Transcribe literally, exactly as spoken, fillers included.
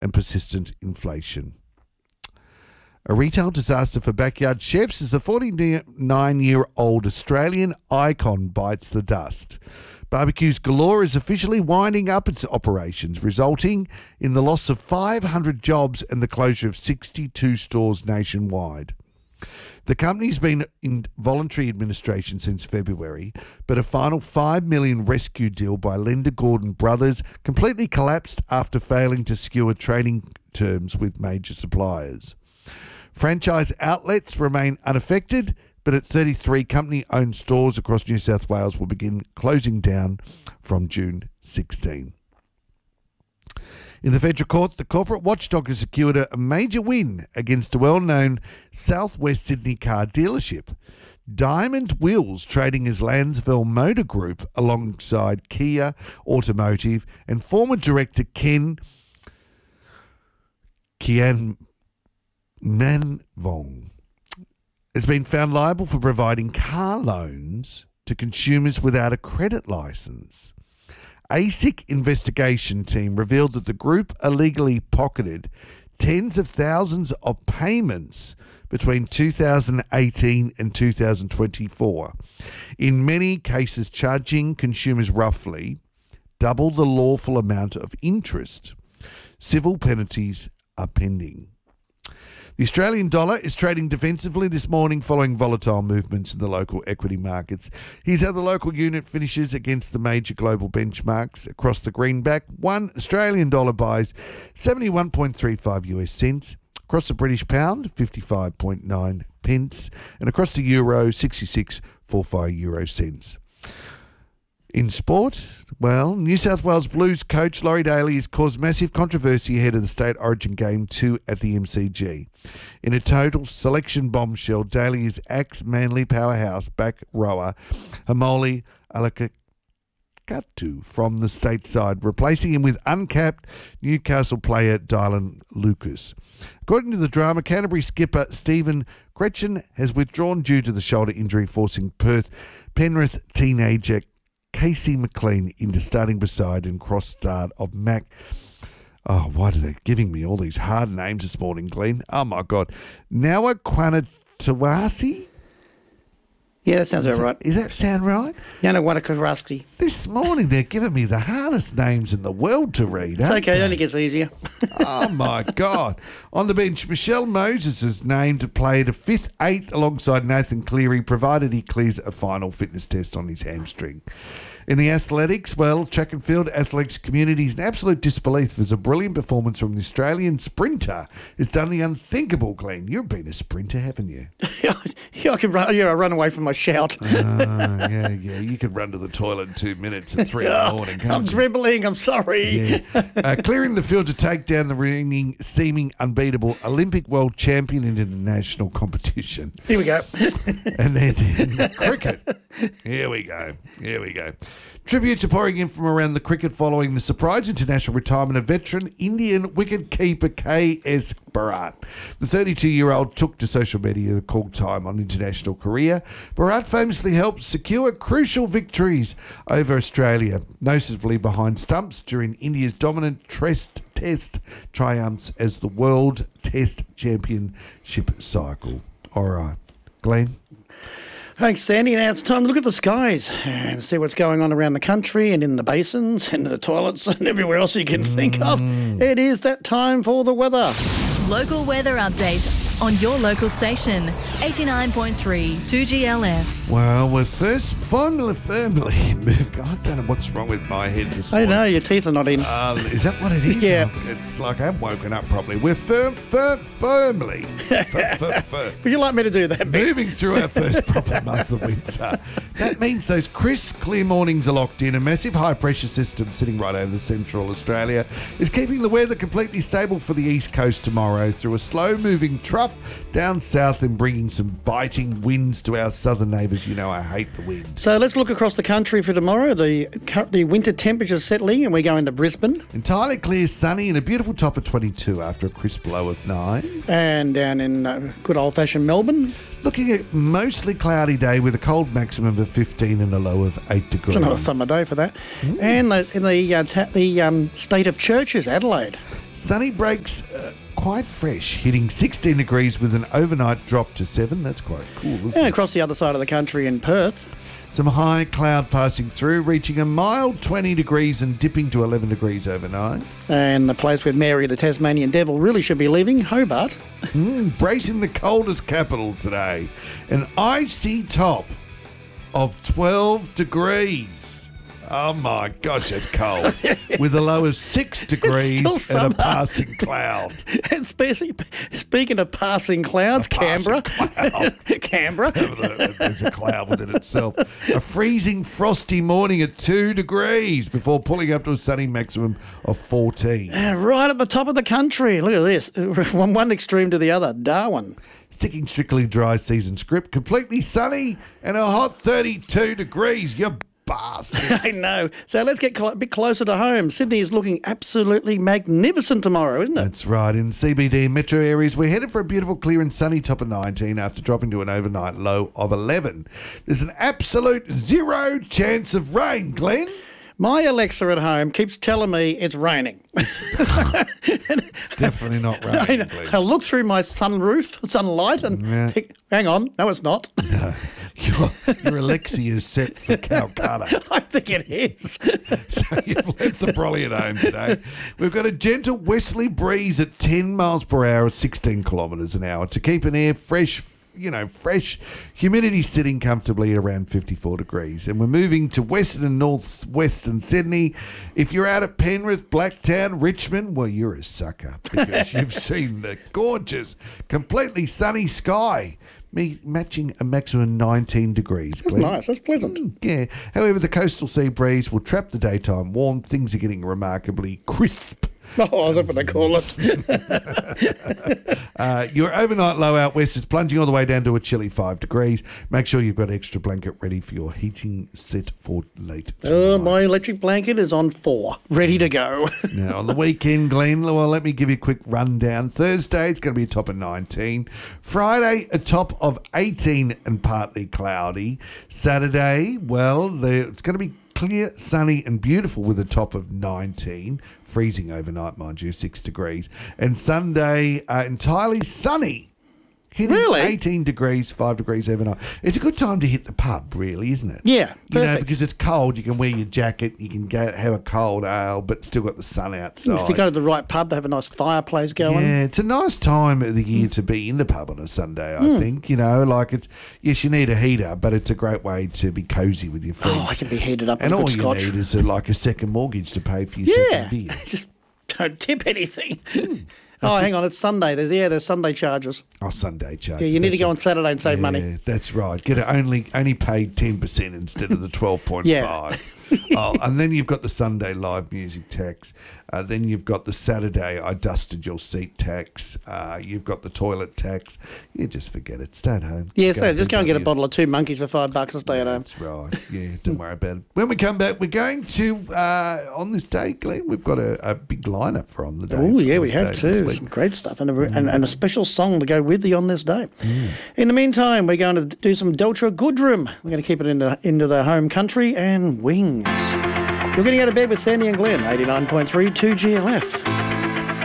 and persistent inflation. A retail disaster for backyard chefs as a forty-nine-year-old Australian icon bites the dust. Barbecues Galore is officially winding up its operations, resulting in the loss of five hundred jobs and the closure of sixty-two stores nationwide. The company's been in voluntary administration since February, but a final five million dollars rescue deal by lender Gordon Brothers completely collapsed after failing to secure trading terms with major suppliers. Franchise outlets remain unaffected, but at thirty-three company-owned stores across New South Wales will begin closing down from June sixteenth. In the federal court, the corporate watchdog has secured a major win against a well-known Southwest Sydney car dealership. Diamond Wheels, trading as Lansville Motor Group alongside Kia Automotive, and former director Ken Kian Manvong has been found liable for providing car loans to consumers without a credit licence. A S I C investigation team revealed that the group illegally pocketed tens of thousands of payments between two thousand eighteen and two thousand twenty-four, in many cases charging consumers roughly double the lawful amount of interest. Civil penalties are pending. The Australian dollar is trading defensively this morning following volatile movements in the local equity markets. Here's how the local unit finishes against the major global benchmarks. Across the greenback, one Australian dollar buys seventy-one point three five US cents. Across the British pound, fifty-five point nine pence. And across the euro, sixty-six point four five euro cents. In sport, well, New South Wales Blues coach Laurie Daly has caused massive controversy ahead of the State Origin Game two at the M C G. In a total selection bombshell, Daly has axed Manly powerhouse back rower Hamoli Alakatu from the stateside, replacing him with uncapped Newcastle player Dylan Lucas. According to the drama, Canterbury skipper Stephen Gretchen has withdrawn due to the shoulder injury, forcing Perth Penrith teenager Casey McLean into starting beside and cross start of Mac. Oh, why are they giving me all these hard names this morning, Glenn? Oh, my God. Nawa Kwanatawasi? Yeah, that sounds Is about that, right. Does that sound right? Yana Wanakaraski. This morning they're giving me the hardest names in the world to read. It's aren't okay, it they? only gets easier. Oh, my God. On the bench, Michelle Moses is named to play the fifth, eighth alongside Nathan Cleary, provided he clears a final fitness test on his hamstring. In the athletics, well, track and field athletics community is in absolute disbelief as a brilliant performance from the Australian sprinter has done the unthinkable, Glenn. You've been a sprinter, haven't you? yeah, I can run. Yeah, I run away from my shout. uh, yeah, yeah. You could run to the toilet in two minutes at three in the morning, can't I'm you? dribbling. I'm sorry. Yeah. Uh, clearing the field to take down the reigning, seeming unbeatable Olympic world champion in international competition. Here we go. And then in cricket. Here we go. Here we go. Tributes are pouring in from around the cricket following the surprise international retirement of veteran Indian wicket-keeper K S Bharat. The thirty-two-year-old took to social media to call time on international career. Bharat famously helped secure crucial victories over Australia, noticeably behind stumps during India's dominant test test triumphs as the World Test Championship cycle. All right, Glenn? Thanks, Sandy. Now it's time to look at the skies and see what's going on around the country and in the basins and in the toilets and everywhere else you can think of. It is that time for the weather. Local weather update on your local station, eighty-nine point three two G L F. Well, we're first finally firmly moved. I don't know what's wrong with my head this I morning. know, your teeth are not in. Uh, is that what it is? Yeah. It's like I haven't woken up properly. We're firm, firm, firmly fir, fir, fir. Would you like me to do that, Mick? moving through our first proper month of winter. That means those crisp, clear mornings are locked in. A massive high-pressure system sitting right over central Australia is keeping the weather completely stable for the east coast tomorrow through a slow-moving trough enough. Down south, then bringing some biting winds to our southern neighbours. You know I hate the wind. So let's look across the country for tomorrow. The the winter temperature's settling and we're going to Brisbane. Entirely clear, sunny, and a beautiful top of twenty-two after a crisp low of nine. And down in uh, good old-fashioned Melbourne. Looking at mostly cloudy day with a cold maximum of fifteen and a low of eight degrees. It's another summer day for that. Mm. And the, in the, uh, ta- the um, state of churches, Adelaide. Sunny breaks uh, quite fresh, hitting sixteen degrees with an overnight drop to seven. That's quite cool, isn't And it? across the other side of the country in Perth. Some high cloud passing through, reaching a mild twenty degrees and dipping to eleven degrees overnight. And the place where Mary the Tasmanian Devil really should be living, Hobart. Mm, bracing the coldest capital today. An icy top of twelve degrees. Oh my gosh, that's cold. With a low of six degrees and summer. a passing cloud. And speaking, speaking of passing clouds, A passing Canberra. Canberra. There's a cloud within itself. A freezing, frosty morning at two degrees before pulling up to a sunny maximum of fourteen. And right at the top of the country. Look at this. From one extreme to the other. Darwin. Sticking strictly dry season script, completely sunny and a hot thirty-two degrees. You bastards. I know. So let's get cl- a bit closer to home. Sydney is looking absolutely magnificent tomorrow, isn't it? That's right. In C B D and metro areas, we're headed for a beautiful, clear and sunny top of nineteen after dropping to an overnight low of eleven. There's an absolute zero chance of rain, Glenn. My Alexa at home keeps telling me it's raining. It's definitely not I, raining, know. Glenn. I look through my sunroof, sunlight, and Yeah. think, hang on, no, it's not. Your, your Alexa is set for Calcutta. I think it is. So you've left the brolly at home today. We've got a gentle westerly breeze at ten miles per hour at sixteen kilometres an hour to keep an air fresh, you know, fresh, humidity sitting comfortably at around fifty-four degrees. And we're moving to western and northwestern Sydney. If you're out at Penrith, Blacktown, Richmond, well, you're a sucker because you've seen the gorgeous, completely sunny sky. Me matching a maximum nineteen degrees. That's Glenn. nice. That's pleasant. Yeah. However, the coastal sea breeze will trap the daytime warm. Things are getting remarkably crisp. Oh, that's what they call it. Uh, your overnight low out west is plunging all the way down to a chilly five degrees. Make sure you've got an extra blanket ready for your heating set for late tonight. Oh, my electric blanket is on four, ready to go. Now, on the weekend, Glenn, well, let me give you a quick rundown. Thursday, it's going to be a top of nineteen. Friday, a top of eighteen and partly cloudy. Saturday, well, the, it's going to be clear, sunny and beautiful with a top of nineteen. Freezing overnight, mind you, six degrees. And Sunday, uh, entirely sunny. Hitting Really? eighteen degrees, five degrees overnight. It's a good time to hit the pub, really, isn't it? Yeah, You know, perfect. because it's cold, you can wear your jacket, you can go have a cold ale, but still got the sun outside. If you go to the right pub, they have a nice fireplace going. Yeah, it's a nice time of the year to be in the pub on a Sunday, I think. You know, like it's, yes, you need a heater, but it's a great way to be cosy with your friends. Oh, I can be heated up and with all good you scotch. need is a, like a second mortgage to pay for your Yeah, second beer. just don't tip anything. Oh, hang on, it's Sunday. There's yeah, there's Sunday charges. Oh, Sunday charge. Yeah, you need to that's go right. on Saturday and save Yeah, money. that's right. Get it only only paid ten percent instead of the twelve point five. Yeah. Oh, and then you've got the Sunday live music tax. Uh, then you've got the Saturday I dusted your seat tax. Uh, you've got the toilet tax. You just forget it. Stay at home. Yeah, so just go and get a do bottle of Two Monkeys for five bucks and stay at home. That's right. Yeah, don't worry about it. When we come back, we're going to, uh, on this day, Glenn, we've got a, a big lineup for On the Day. Oh, yeah, for we this have day this too. week. Some great stuff and a, and, and a special song to go with the On This Day. In the meantime, we're going to do some Deltra Goodrum. We're going to keep it into, into the home country and Wings. You're getting out of bed with Sandy and Glenn, eighty-nine point three two G L F.